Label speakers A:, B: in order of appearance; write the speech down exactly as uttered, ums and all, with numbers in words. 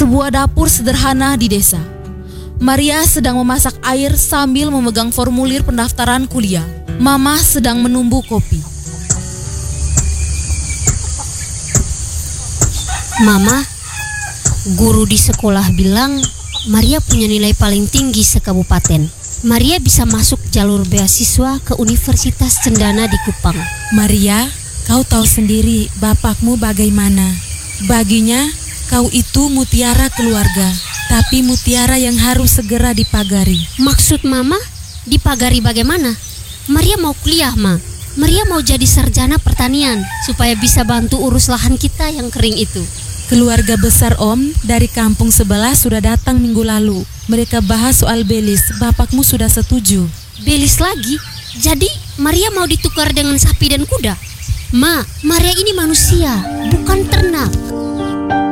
A: sebuah dapur sederhana di desa. Maria sedang memasak air sambil memegang formulir pendaftaran kuliah. Mama sedang menumbuh kopi.
B: Mama, guru di sekolah bilang Maria punya nilai paling tinggi sekabupaten. Maria bisa masuk jalur beasiswa ke Universitas Cendana di Kupang.
C: Maria, kau tahu sendiri bapakmu bagaimana. Baginya, kau itu mutiara keluarga, tapi mutiara yang harus segera dipagari.
B: Maksud Mama, dipagari bagaimana? Maria mau kuliah, Ma. Maria mau jadi sarjana pertanian supaya bisa bantu urus lahan kita yang kering itu.
C: Keluarga besar Om dari kampung sebelah sudah datang minggu lalu. Mereka bahas soal belis. Bapakmu sudah setuju.
B: Belis lagi? Jadi Maria mau ditukar dengan sapi dan kuda? Ma, Maria ini manusia, bukan ternak.